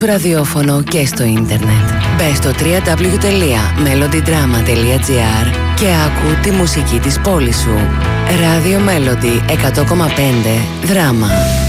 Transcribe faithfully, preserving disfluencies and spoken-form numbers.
ραδιόφωνο και στο ίντερνετ. Μπες στο double-u double-u double-u τελεία melody drama τελεία gr και άκου τη μουσική της πόλης σου. Radio Melody εκατό κόμμα πέντε Δράμα.